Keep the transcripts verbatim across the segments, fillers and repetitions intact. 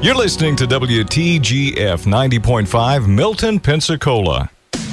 You're listening to W T G F ninety point five, Milton, Pensacola.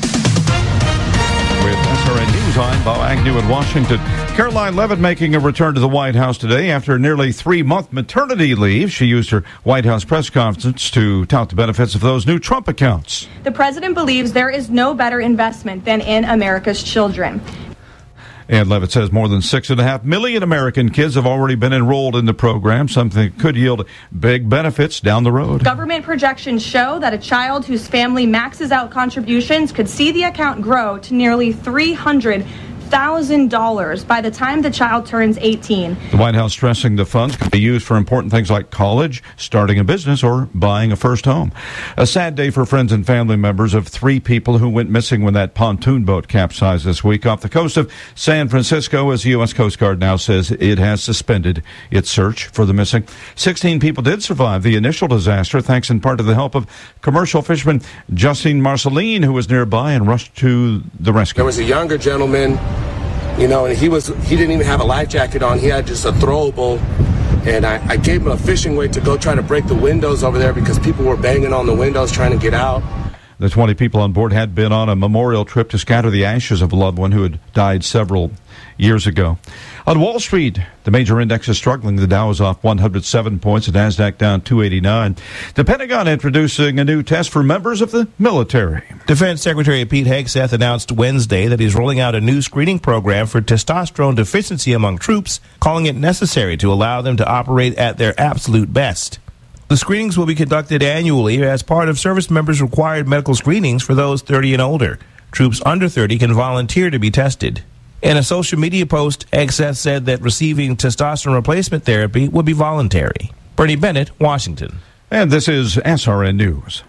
With S R N News, I'm Bob Agnew in Washington. Caroline Leavitt making a return to the White House today after a nearly three-month maternity leave. She used her White House press conference to tout the benefits of those new Trump accounts. The president believes there is no better investment than in America's children. And Leavitt says more than six and a half million American kids have already been enrolled in the program, something that could yield big benefits down the road. Government projections show that a child whose family maxes out contributions could see the account grow to nearly three hundred thousand dollars by the time the child turns eighteen. The White House stressing the funds can be used for important things like college, starting a business, or buying a first home. A sad day for friends and family members of three people who went missing when that pontoon boat capsized this week off the coast of San Francisco, as the U S Coast Guard now says it has suspended its search for the missing. sixteen people did survive the initial disaster, thanks in part to the help of commercial fisherman Justine Marceline, who was nearby and rushed to the rescue. There was a younger gentleman, you know, and he was he didn't even have a life jacket on. He had just a throwable, and I, I gave him a fishing weight to go try to break the windows over there because people were banging on the windows trying to get out. The twenty people on board had been on a memorial trip to scatter the ashes of a loved one who had died several years ago. On Wall Street, the major index is struggling. The Dow is off one hundred seven points, the NASDAQ down two eighty-nine. The Pentagon introducing a new test for members of the military. Defense Secretary Pete Hegseth announced Wednesday that he's rolling out a new screening program for testosterone deficiency among troops, calling it necessary to allow them to operate at their absolute best. The screenings will be conducted annually as part of service members' required medical screenings for those thirty and older. Troops under thirty can volunteer to be tested. In a social media post, Hegseth said that receiving testosterone replacement therapy would be voluntary. Bernie Bennett, Washington. And this is S R N News.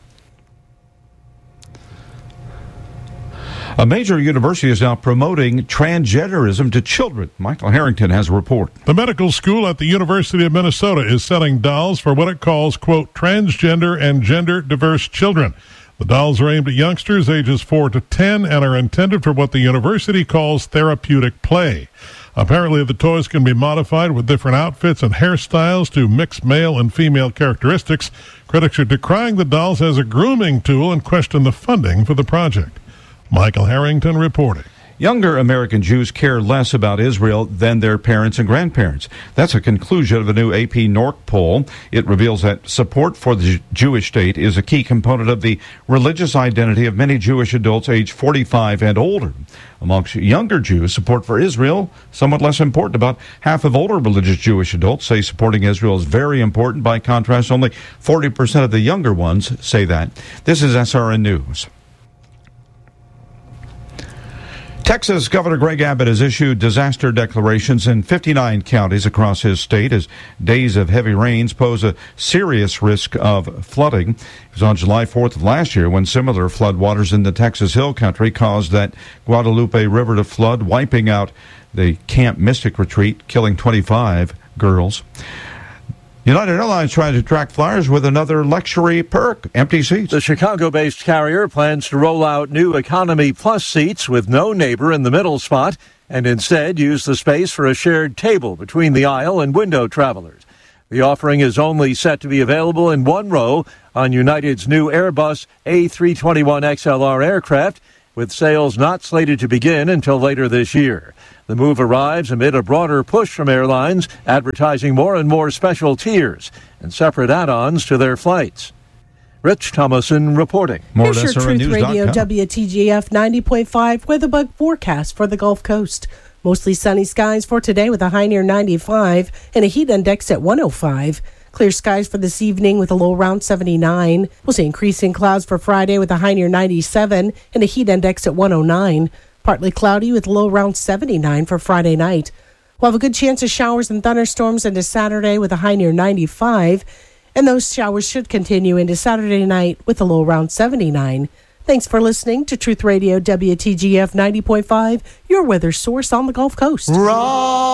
A major university is now promoting transgenderism to children. Michael Harrington has a report. The medical school at the University of Minnesota is selling dolls for what it calls, quote, transgender and gender diverse children. The dolls are aimed at youngsters ages four to ten and are intended for what the university calls therapeutic play. Apparently, the toys can be modified with different outfits and hairstyles to mix male and female characteristics. Critics are decrying the dolls as a grooming tool and question the funding for the project. Michael Harrington reporting. Younger American Jews care less about Israel than their parents and grandparents. That's a conclusion of a new A P NORC poll. It reveals that support for the Jewish state is a key component of the religious identity of many Jewish adults aged forty-five and older. Amongst younger Jews, support for Israel, somewhat less important. About half of older religious Jewish adults say supporting Israel is very important. By contrast, only forty percent of the younger ones say that. This is S R N News. Texas Governor Greg Abbott has issued disaster declarations in fifty-nine counties across his state as days of heavy rains pose a serious risk of flooding. It was on July fourth of last year when similar floodwaters in the Texas Hill Country caused that Guadalupe River to flood, wiping out the Camp Mystic retreat, killing twenty-five girls. United Airlines trying to attract flyers with another luxury perk, empty seats. The Chicago-based carrier plans to roll out new Economy Plus seats with no neighbor in the middle spot and instead use the space for a shared table between the aisle and window travelers. The offering is only set to be available in one row on United's new Airbus A three twenty-one X L R aircraft, with sales not slated to begin until later this year. The move arrives amid a broader push from airlines advertising more and more special tiers and separate add-ons to their flights. Rich Thomason reporting. More Here's your Truth Radio W T G F ninety point five weather bug forecast for the Gulf Coast. Mostly sunny skies for today with a high near ninety-five and a heat index at one oh five. Clear skies for this evening with a low around seventy-nine. We'll see increasing clouds for Friday with a high near ninety-seven and a heat index at one oh nine. Partly cloudy with a low around seventy-nine for Friday night. We'll have a good chance of showers and thunderstorms into Saturday with a high near ninety-five. And those showers should continue into Saturday night with a low around seventy-nine. Thanks for listening to Truth Radio W T G F ninety point five, your weather source on the Gulf Coast. Raw.